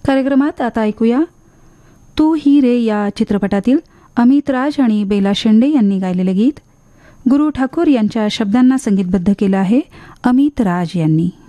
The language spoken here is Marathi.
कार्यक्रमात आता ऐकूया तू ही रे या चित्रपटातील अमित राज आणि बेला शेंडे यांनी गायलेले गीत. गुरु ठाकूर यांच्या शब्दांना संगीतबद्ध केलं आहे अमित राज यांनी.